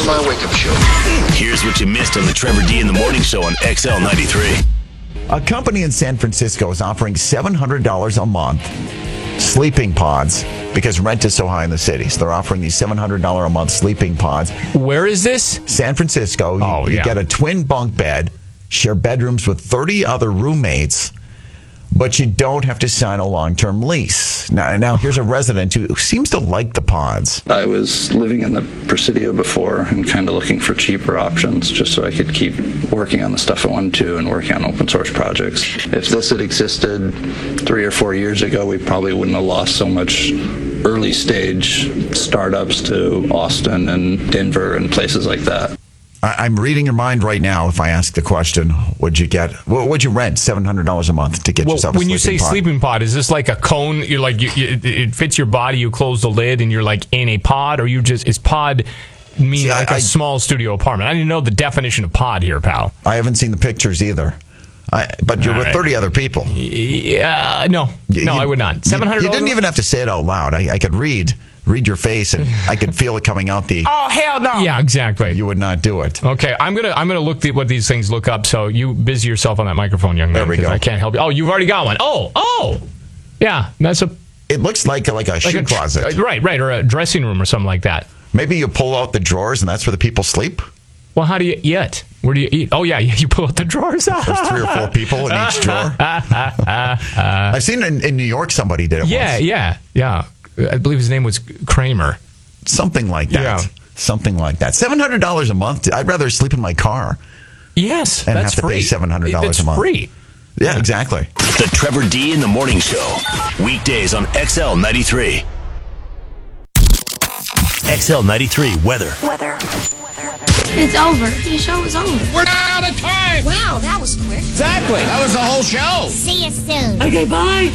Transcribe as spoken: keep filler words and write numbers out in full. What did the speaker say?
is my wake-up show. Here's what you missed on the Trevor D in the Morning Show on X L ninety-three. A company in San Francisco is offering seven hundred dollars a month sleeping pods because rent is so high in the city. So they're offering these seven hundred dollars a month sleeping pods. Where is this? San Francisco. You, Oh, you yeah. get a twin bunk bed, share bedrooms with thirty other roommates, but you don't have to sign a long-term lease. Now, now here's a resident who seems to like the pods. I was living in the Presidio before and kind of looking for cheaper options just so I could keep working on the stuff I wanted to and working on open source projects. If this had existed three or four years ago, we probably wouldn't have lost so much early stage startups to Austin and Denver and places like that. I, I'm reading your mind right now. If I ask the question, would you get, what would you rent seven hundred dollars a month to get Well, yourself a when you say sleeping pod? sleeping pod, is this like a cone? You're like you, you, it fits your body. You close the lid, and you're like in a pod, or you just is pod mean See, like I- a I- small studio apartment? I didn't know the definition of pod here, pal. I haven't seen the pictures either. I, but you're All with right. thirty other people. Yeah, no, You- no, you- I would not. you- Seven hundred. You didn't even have to say it out loud. I, I could read read your face, and I could feel it coming out the. Oh hell no! Yeah, exactly. You would not do it. Okay, I'm gonna I'm gonna look the, what these things look up. So you busy yourself on that microphone, young man. There we 'cause go. I can't help you. Oh, you've already got one. Oh, oh, yeah. That's a It looks like like a like shoe a tr- closet. uh, right, right, or a dressing room or something like that. Maybe you pull out the drawers, and that's where the people sleep. Well, how do you eat? Where do you eat? Oh yeah, you pull out the drawers. There's three or four people in each drawer. I've seen in, in New York somebody did it Yeah, once. yeah, yeah. I believe his name was Kramer. Something like that. Yeah. Something like that. seven hundred dollars a month. I'd rather sleep in my car. Yes, And that's have to pay free. seven hundred dollars It's a month. free. Yeah, exactly. The Trevor D in the Morning Show. Weekdays on X L ninety-three. X L ninety-three weather. Weather. It's over. The show is over. We're out of time. Wow, that was quick. Exactly. That was the whole show. See you soon. Okay, bye.